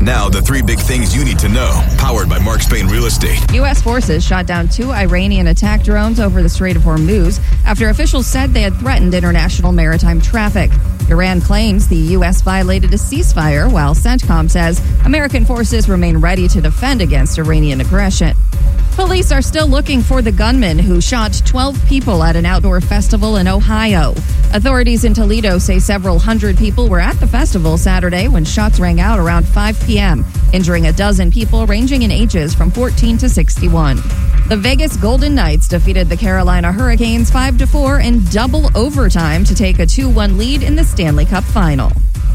Now, the three big things you need to know, powered by Mark Spain Real Estate. U.S. forces shot down 2 Iranian attack drones over the Strait of Hormuz after officials said they had threatened international maritime traffic. Iran claims the U.S. violated a ceasefire, while CENTCOM says American forces remain ready to defend against Iranian aggression. Police are still looking for the gunman who shot 12 people at an outdoor festival in Ohio. Authorities in Toledo say several hundred people were at the festival Saturday when shots rang out around 5 p.m., injuring a dozen people ranging in ages from 14 to 61. The Vegas Golden Knights defeated the Carolina Hurricanes 5-4 in double overtime to take a 2-1 lead in the Stanley Cup Final.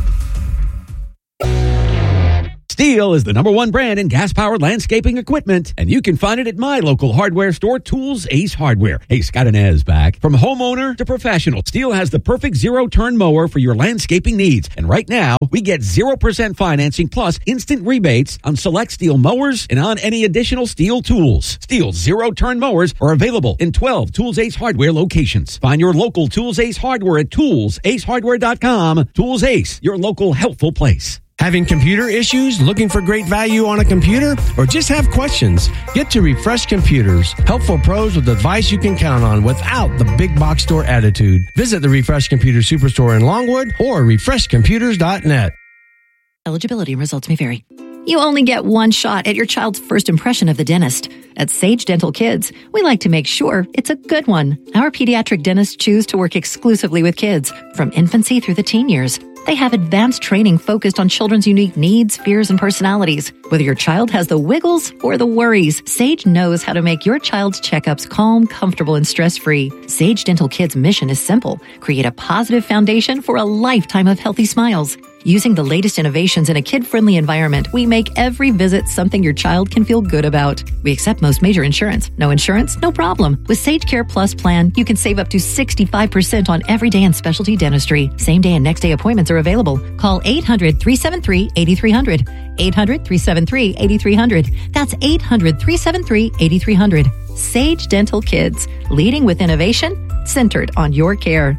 STIHL is the #1 brand in gas-powered landscaping equipment, and you can find it at my local hardware store, Tools Ace Hardware. Hey, Scott and Ez back. From homeowner to professional, STIHL has the perfect zero-turn mower for your landscaping needs. And right now, we get 0% financing plus instant rebates on select STIHL mowers and on any additional STIHL tools. STIHL zero-turn mowers are available in 12 Tools Ace Hardware locations. Find your local Tools Ace Hardware at toolsacehardware.com. Tools Ace, your local helpful place. Having computer issues, looking for great value on a computer, or just have questions? Get to Refresh Computers. Helpful pros with advice you can count on without the big box store attitude. Visit the Refresh Computer Superstore in Longwood or refreshcomputers.net. Eligibility and results may vary. You only get one shot at your child's first impression of the dentist. At Sage Dental Kids, we like to make sure it's a good one. Our pediatric dentists choose to work exclusively with kids, from infancy through the teen years. They have advanced training focused on children's unique needs, fears, and personalities. Whether your child has the wiggles or the worries, Sage knows how to make your child's checkups calm, comfortable, and stress-free. Sage Dental Kids' mission is simple: create a positive foundation for a lifetime of healthy smiles. Using the latest innovations in a kid-friendly environment, we make every visit something your child can feel good about. We accept most major insurance. No insurance? No problem. With Sage Care Plus plan, you can save up to 65% on everyday and specialty dentistry. Same day and next day appointments are available. Call 800-373-8300. 800-373-8300. That's 800-373-8300. Sage Dental Kids, leading with innovation, centered on your care.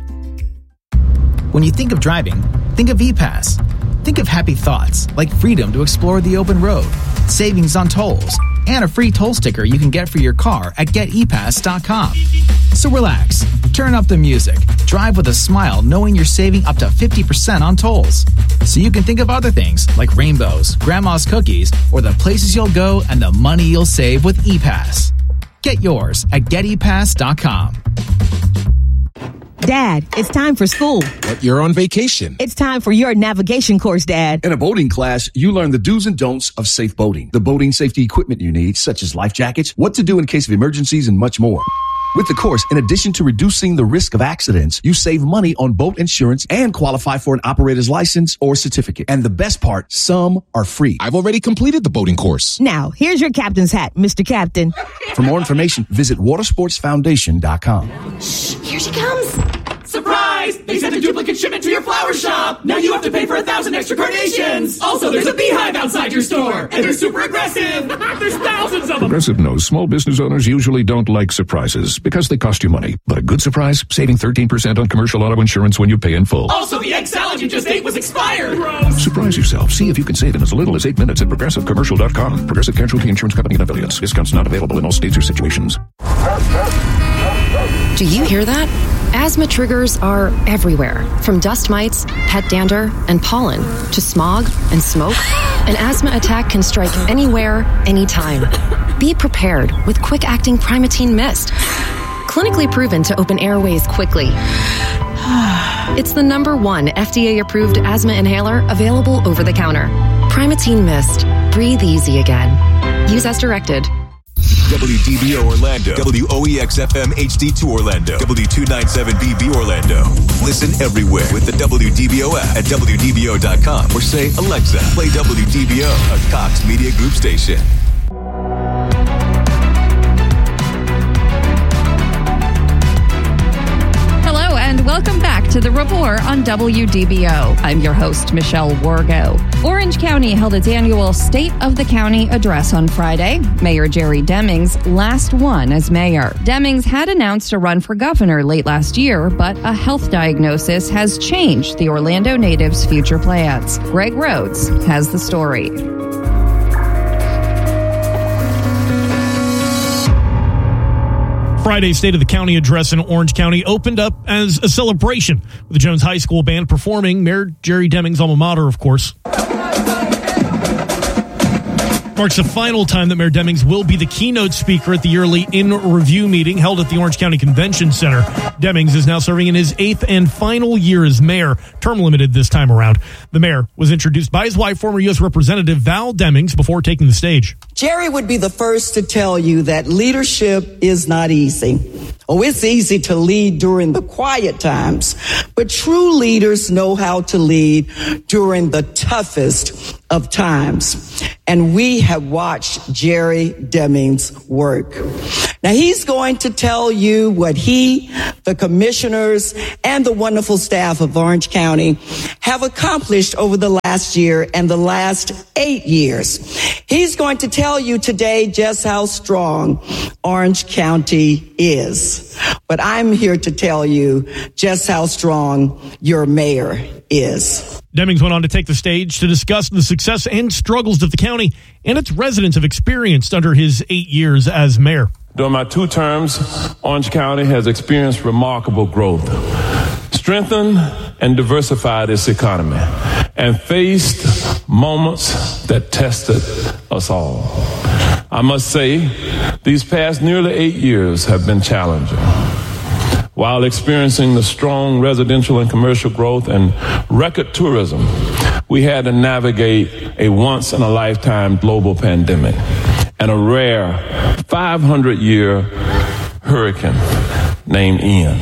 When you think of driving, think of E-Pass. Think of happy thoughts like freedom to explore the open road, savings on tolls, and a free toll sticker you can get for your car at GetEpass.com. So relax, turn up the music, drive with a smile knowing you're saving up to 50% on tolls. So you can think of other things like rainbows, grandma's cookies, or the places you'll go and the money you'll save with E-Pass. Get yours at GetEpass.com. Dad, it's time for school. But you're on vacation. It's time for your navigation course, Dad. In a boating class, you learn the do's and don'ts of safe boating, the boating safety equipment you need, such as life jackets, what to do in case of emergencies, and much more. With the course, in addition to reducing the risk of accidents, you save money on boat insurance and qualify for an operator's license or certificate. And the best part, some are free. I've already completed the boating course. Now, here's your captain's hat, Mr. Captain. For more information, visit watersportsfoundation.com. Shh, here she comes. Surprise! They sent a duplicate shipment to your flower shop. Now you have to pay for 1,000 extra carnations. Also, there's a beehive outside your store, and they're super aggressive. There's thousands of them. Progressive knows small business owners usually don't like surprises because they cost you money. But a good surprise, saving 13% on commercial auto insurance when you pay in full. Also, the egg salad you just ate was expired. Gross. Surprise yourself. See if you can save in as little as 8 minutes at ProgressiveCommercial.com. Progressive Casualty Insurance Company and Affiliates. Discounts not available in all states or situations. Do you hear that? Asthma triggers are everywhere, from dust mites, pet dander, and pollen, to smog and smoke. An asthma attack can strike anywhere, anytime. Be prepared with quick-acting Primatene Mist. Clinically proven to open airways quickly. It's the #1 FDA-approved asthma inhaler available over the counter. Primatene Mist. Breathe easy again. Use as directed. WDBO Orlando, WOEX-FM HD2 Orlando, W297BB Orlando. Listen everywhere with the WDBO app at WDBO.com or say, Alexa, play WDBO, a Cox Media Group station. Hello and welcome back to The Report on WDBO. I'm your host, Michelle Wargo. Orange County held its annual State of the County address on Friday. Mayor Jerry Demings' last one as mayor. Demings had announced a run for governor late last year, but a health diagnosis has changed the Orlando natives' future plans. Greg Rhodes has the story. Friday's State of the County address in Orange County opened up as a celebration, with the Jones High School band performing Mayor Jerry Deming's alma mater, of course. Marks the final time that Mayor Demings will be the keynote speaker at the yearly In Review meeting held at the Orange County Convention Center. Demings is now serving in his 8th and final year as mayor, term limited this time around. The mayor was introduced by his wife, former U.S. Representative Val Demings, before taking the stage. Jerry would be the first to tell you that leadership is not easy. Oh, it's easy to lead during the quiet times, but true leaders know how to lead during the toughest of times. And we have watched Jerry Demings work. Now, he's going to tell you what he, the commissioners, and the wonderful staff of Orange County have accomplished over the last year and the last 8 years. He's going to tell you today just how strong Orange County is. But I'm here to tell you just how strong your mayor is. Demings went on to take the stage to discuss the success and struggles that the county and its residents have experienced under his 8 years as mayor. During my 2 terms, Orange County has experienced remarkable growth, strengthened and diversified its economy, and faced moments that tested us all. I must say, these past nearly 8 years have been challenging. While experiencing the strong residential and commercial growth and record tourism, we had to navigate a once-in-a-lifetime global pandemic and a rare 500-year hurricane named Ian.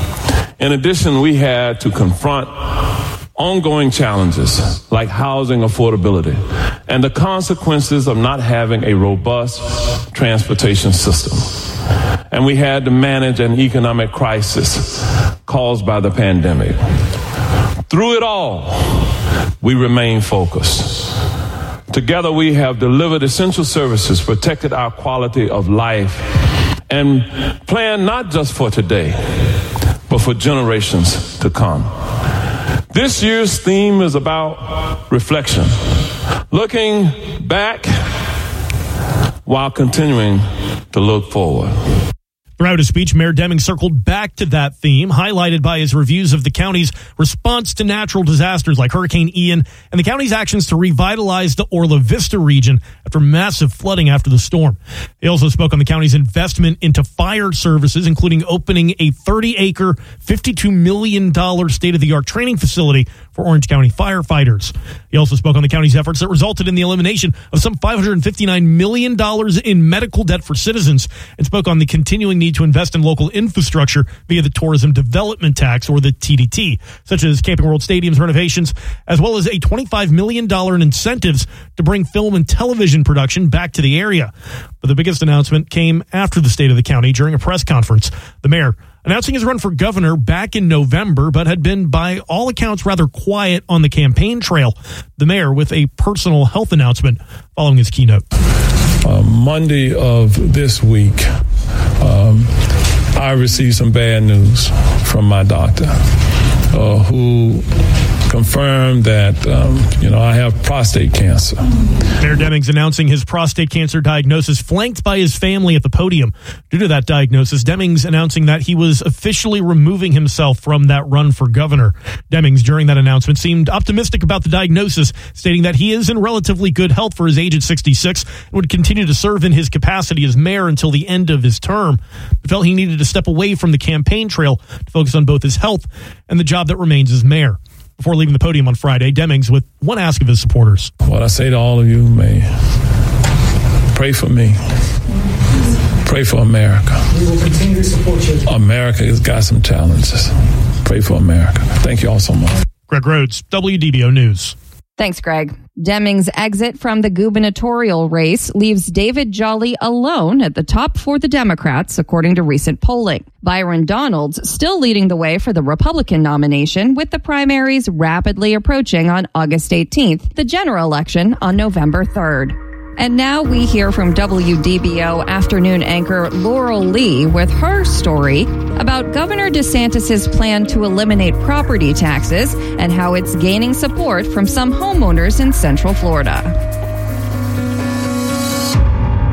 In addition, we had to confront ongoing challenges like housing affordability and the consequences of not having a robust transportation system. And we had to manage an economic crisis caused by the pandemic. Through it all, we remain focused. Together, we have delivered essential services, protected our quality of life, and planned not just for today, but for generations to come. This year's theme is about reflection, looking back while continuing to look forward. Throughout his speech, Mayor Demings circled back to that theme, highlighted by his reviews of the county's response to natural disasters like Hurricane Ian and the county's actions to revitalize the Orla Vista region after massive flooding after the storm. He also spoke on the county's investment into fire services, including opening a 30-acre, $52 million state-of-the-art training facility for Orange County firefighters. He also spoke on the county's efforts that resulted in the elimination of some $559 million in medical debt for citizens, and spoke on the continuing need to invest in local infrastructure via the Tourism Development Tax, or the TDT, such as Camping World Stadium's renovations, as well as a $25 million in incentives to bring film and television production back to the area. But the biggest announcement came after the State of the County during a press conference. The mayor announcing his run for governor back in November, but had been, by all accounts, rather quiet on the campaign trail. The mayor with a personal health announcement following his keynote. Monday of this week, I received some bad news from my doctor, who confirmed that, I have prostate cancer. Mayor Demings announcing his prostate cancer diagnosis, flanked by his family at the podium. Due to that diagnosis, Demings announcing that he was officially removing himself from that run for governor. Demings, during that announcement, seemed optimistic about the diagnosis, stating that he is in relatively good health for his age at 66 and would continue to serve in his capacity as mayor until the end of his term, but felt he needed to step away from the campaign trail to focus on both his health and the job that remains as mayor. Before leaving the podium on Friday, Demings with one ask of his supporters. What I say to all of you, may pray for me. Pray for America. We will continue to support you. America has got some challenges. Pray for America. Thank you all so much. Greg Rhodes, WDBO News. Thanks, Greg. Demings' exit from the gubernatorial race leaves David Jolly alone at the top for the Democrats, according to recent polling. Byron Donalds still leading the way for the Republican nomination, with the primaries rapidly approaching on August 18th, the general election on November 3rd. And now we hear from WDBO afternoon anchor Laurel Lee with her story about Governor DeSantis' plan to eliminate property taxes and how it's gaining support from some homeowners in Central Florida. For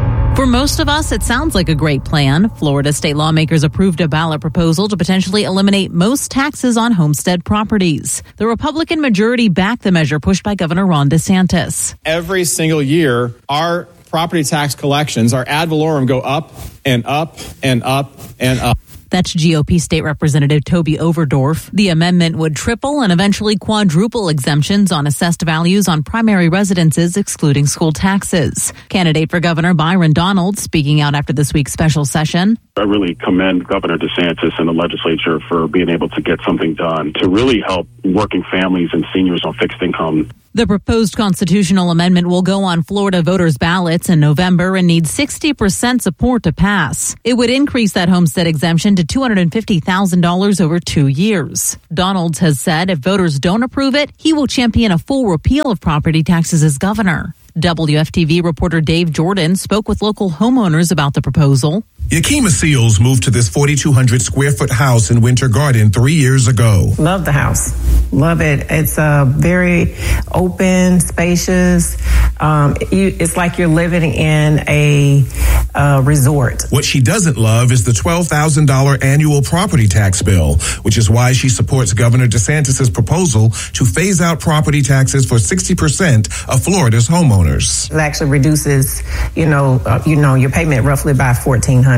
For most of us, it sounds like a great plan. Florida state lawmakers approved a ballot proposal to potentially eliminate most taxes on homestead properties. The Republican majority backed the measure pushed by Governor Ron DeSantis. Every single year, our property tax collections, our ad valorem, go up and up and up and up. That's GOP State Representative Toby Overdorf. The amendment would triple and eventually quadruple exemptions on assessed values on primary residences, excluding school taxes. Candidate for Governor Byron Donalds speaking out after this week's special session. I really commend Governor DeSantis and the legislature for being able to get something done to really help working families and seniors on fixed income. The proposed constitutional amendment will go on Florida voters' ballots in November and needs 60% support to pass. It would increase that homestead exemption to $250,000 over 2 years. Donalds has said if voters don't approve it, he will champion a full repeal of property taxes as governor. WFTV reporter Dave Jordan spoke with local homeowners about the proposal. Yakima Seals moved to this 4,200 square foot house in Winter Garden 3 years ago. Love the house. Love it. It's very open, spacious. It's like you're living in a resort. What she doesn't love is the $12,000 annual property tax bill, which is why she supports Governor DeSantis' proposal to phase out property taxes for 60% of Florida's homeowners. It actually reduces, your payment roughly by $1,400,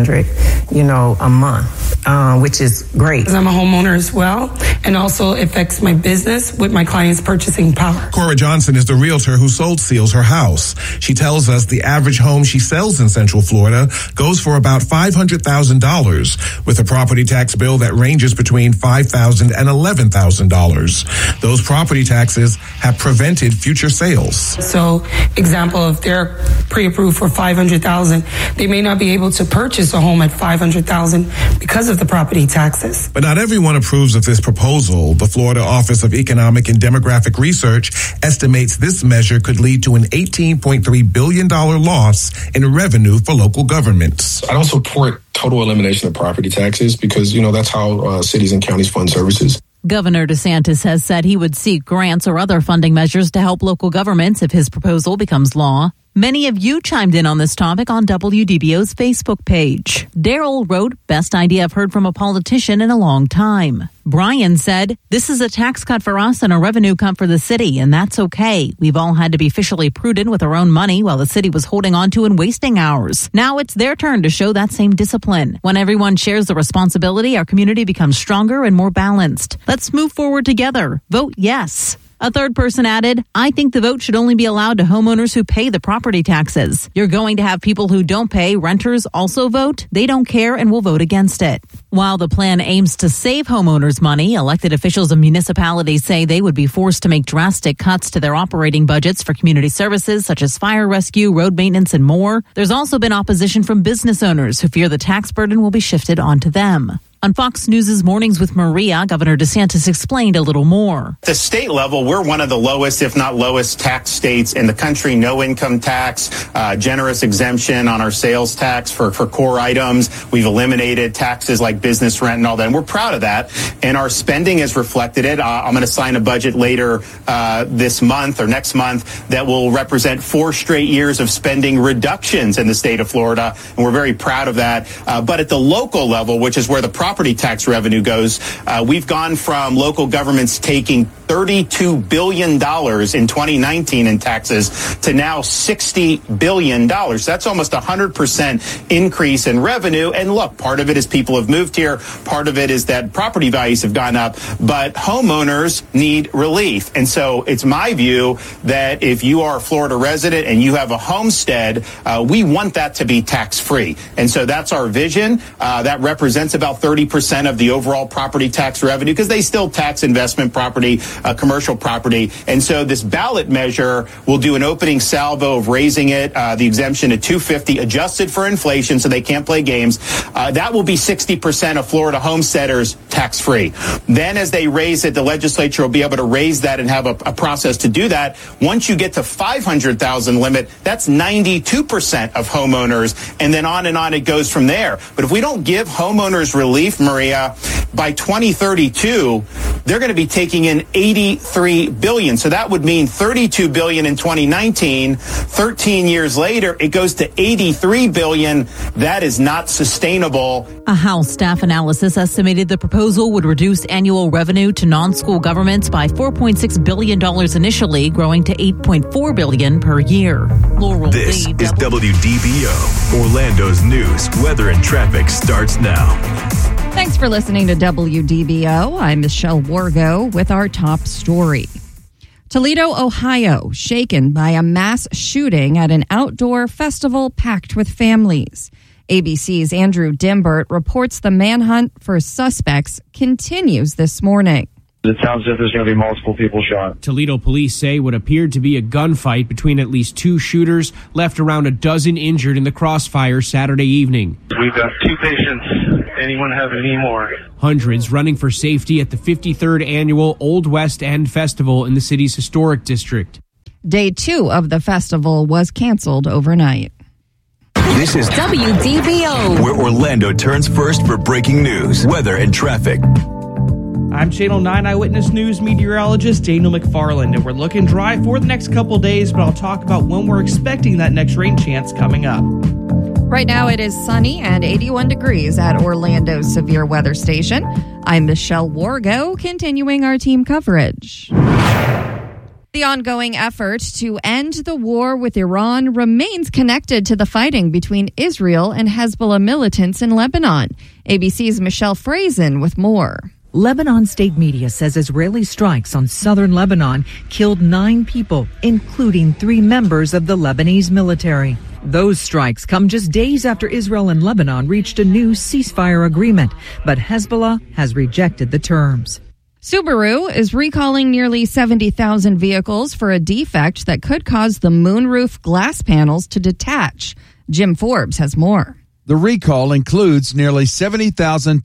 a month, which is great. I'm a homeowner as well, and also affects my business with my clients' purchasing power. Cora Johnson is the realtor who sold Seals her house. She tells us the average home she sells in Central Florida goes for about $500,000, with a property tax bill that ranges between $5,000 and $11,000. Those property taxes have prevented future sales. So, example, if they're pre-approved for $500,000, they may not be able to purchase a home at $500,000 because of the property taxes. But not everyone approves of this proposal. The Florida Office of Economic and Demographic Research estimates this measure could lead to an $18.3 billion loss in revenue for local governments. I don't support total elimination of property taxes because, that's how cities and counties fund services. Governor DeSantis has said he would seek grants or other funding measures to help local governments if his proposal becomes law. Many of you chimed in on this topic on WDBO's Facebook page. Daryl wrote, best idea I've heard from a politician in a long time. Brian said, this is a tax cut for us and a revenue cut for the city, and that's okay. We've all had to be fiscally prudent with our own money while the city was holding on to and wasting ours. Now it's their turn to show that same discipline. When everyone shares the responsibility, our community becomes stronger and more balanced. Let's move forward together. Vote yes. A third person added, I think the vote should only be allowed to homeowners who pay the property taxes. You're going to have people who don't pay, renters also vote. They don't care and will vote against it. While the plan aims to save homeowners money, elected officials of municipalities say they would be forced to make drastic cuts to their operating budgets for community services such as fire rescue, road maintenance, and more. There's also been opposition from business owners who fear the tax burden will be shifted onto them. On Fox News' Mornings with Maria, Governor DeSantis explained a little more. At the state level, we're one of the lowest, if not lowest, tax states in the country. No income tax, generous exemption on our sales tax for core items. We've eliminated taxes like business rent and all that. And we're proud of that. And our spending has reflected it. I'm going to sign a budget later this month or next month that will represent 4 straight years of spending reductions in the state of Florida. And we're very proud of that. But at the local level, which is where the property tax revenue goes, we've gone from local governments taking $32 billion in 2019 in taxes to now $60 billion. That's almost 100% increase in revenue. And look, part of it is people have moved here. Part of it is that property values have gone up. But homeowners need relief. And so it's my view that if you are a Florida resident and you have a homestead, we want that to be tax-free. And so that's our vision. That represents about 30% of the overall property tax revenue because they still tax investment property, commercial property. And so this ballot measure will do an opening salvo of raising it, the exemption to $250 adjusted for inflation so they can't play games. That will be 60% of Florida homesteaders tax-free. Then as they raise it, the legislature will be able to raise that and have a process to do that. Once you get to $500,000 limit, that's 92% of homeowners. And then on it goes from there. But if we don't give homeowners relief, belief, Maria, by 2032, they're going to be taking in $83 billion. So that would mean $32 billion in 2019. 13 years later, it goes to $83 billion. That is not sustainable. A House staff analysis estimated the proposal would reduce annual revenue to non-school governments by $4.6 billion initially, growing to $8.4 billion per year. Laurel This Lee, is WDBO. Orlando's news, weather, and traffic starts now. Thanks for listening to WDBO. I'm Michelle Wargo with our top story. Toledo, Ohio, shaken by a mass shooting at an outdoor festival packed with families. ABC's Andrew Dimbert reports the manhunt for suspects continues this morning. It sounds as if there's going to be multiple people shot. Toledo police say what appeared to be a gunfight between at least two shooters left around a dozen injured in the crossfire Saturday evening. We've got 2 patients. Anyone have any more? Hundreds running for safety at the 53rd annual Old West End Festival in the city's historic district. Day 2 of the festival was canceled overnight. This is WDBO, where Orlando turns first for breaking news, weather, and traffic. I'm Channel 9 Eyewitness News meteorologist Daniel McFarland, and we're looking dry for the next couple days, but I'll talk about when we're expecting that next rain chance coming up. Right now it is sunny and 81 degrees at Orlando's severe weather station. I'm Michelle Wargo, continuing our team coverage. The ongoing effort to end the war with Iran remains connected to the fighting between Israel and Hezbollah militants in Lebanon. ABC's Michelle Frazen with more. Lebanon state media says Israeli strikes on southern Lebanon killed 9 people, including 3 members of the Lebanese military. Those strikes come just days after Israel and Lebanon reached a new ceasefire agreement, but Hezbollah has rejected the terms. Subaru is recalling nearly 70,000 vehicles for a defect that could cause the moonroof glass panels to detach. Jim Forbes has more. The recall includes nearly 70,000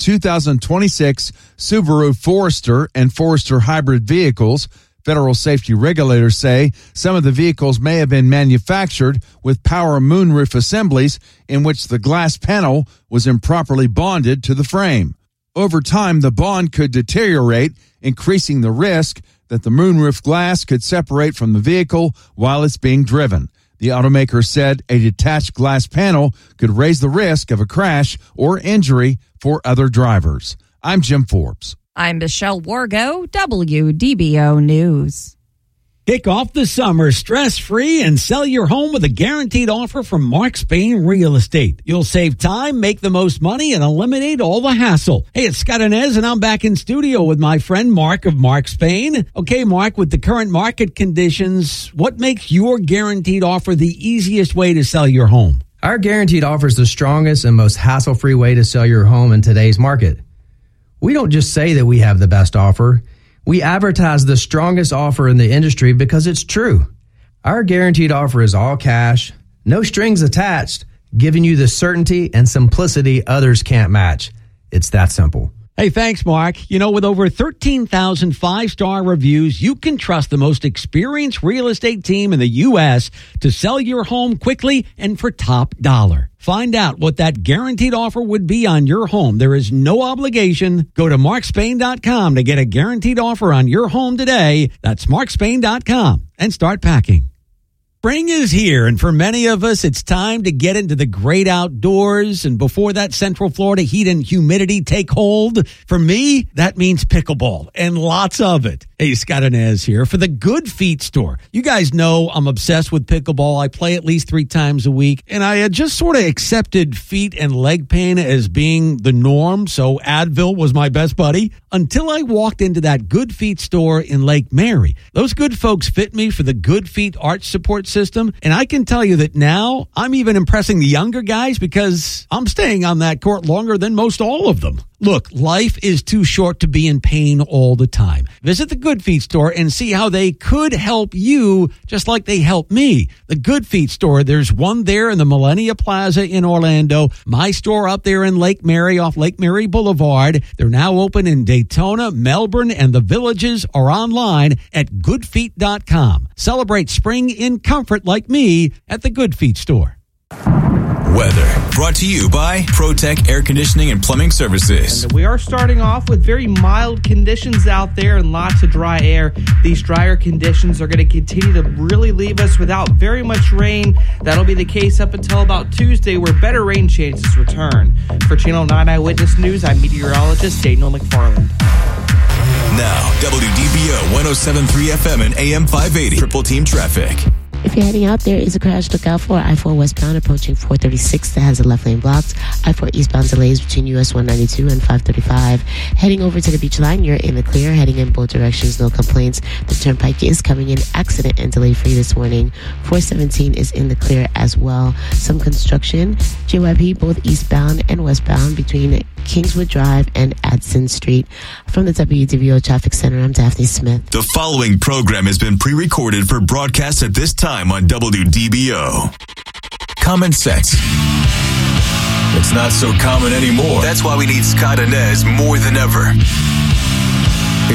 2026 Subaru Forester and Forester hybrid vehicles. Federal safety regulators say some of the vehicles may have been manufactured with power moonroof assemblies in which the glass panel was improperly bonded to the frame. Over time, the bond could deteriorate, increasing the risk that the moonroof glass could separate from the vehicle while it's being driven. The automaker said a detached glass panel could raise the risk of a crash or injury for other drivers. I'm Jim Forbes. I'm Michelle Wargo, WDBO News. Kick off the summer stress-free and sell your home with a guaranteed offer from Mark Spain Real Estate. You'll save time, make the most money, and eliminate all the hassle. Hey, it's Scott Inez, and I'm back in studio with my friend Mark of Mark Spain. Okay, Mark, with the current market conditions, what makes your guaranteed offer the easiest way to sell your home? Our guaranteed offer is the strongest and most hassle-free way to sell your home in today's market. We don't just say that we have the best offer. We advertise the strongest offer in the industry because it's true. Our guaranteed offer is all cash, no strings attached, giving you the certainty and simplicity others can't match. It's that simple. Hey, thanks, Mark. You know, with over 13,000 five-star reviews, you can trust the most experienced real estate team in the U.S. to sell your home quickly and for top dollar. Find out what that guaranteed offer would be on your home. There is no obligation. Go to markspain.com to get a guaranteed offer on your home today. That's markspain.com and start packing. Spring is here, and for many of us, it's time to get into the great outdoors. And before that Central Florida heat and humidity take hold, for me, that means pickleball, and lots of it. Hey, Scott Inez here for the Good Feet store. You guys know I'm obsessed with pickleball. I play at least 3 times a week, and I had just sort of accepted feet and leg pain as being the norm, so Advil was my best buddy, until I walked into that Good Feet store in Lake Mary. Those good folks fit me for the Good Feet arch support system, and I can tell you that now I'm even impressing the younger guys because I'm staying on that court longer than most all of them. Look, life is too short to be in pain all the time. Visit the Good Feet store and see how they could help you just like they helped me. The Good Feet store, there's one there in the Millennia Plaza in Orlando, my store up there in Lake Mary off Lake Mary Boulevard. They're now open in Daytona, Melbourne, and the Villages, or online at goodfeet.com. Celebrate spring in comfort like me at the Good Feet store. Weather. Brought to you by ProTech Air Conditioning and Plumbing Services. And we are starting off with very mild conditions out there and lots of dry air. These drier conditions are going to continue to really leave us without very much rain. That'll be the case up until about Tuesday, where better rain chances return. For Channel 9 Eyewitness News, I'm meteorologist Daniel McFarland. Now, WDBO 107.3 FM and AM 580. Triple Team Traffic. If you're heading out, there is a crash. Look out for I-4 westbound approaching 436 that has a left lane blocked. I-4 eastbound delays between US 192 and 535. Heading over to the beach line, you're in the clear. Heading in both directions, no complaints. The turnpike is coming in accident and delay free this morning. 417 is in the clear as well. Some construction. JYP both eastbound and westbound between Kingswood Drive and Addison Street. From the WDBO Traffic Center, I'm Daphne Smith. The following program has been pre-recorded for broadcast at this time on WDBO. Common sense. It's not so common anymore. That's why we need Scott Inez more than ever.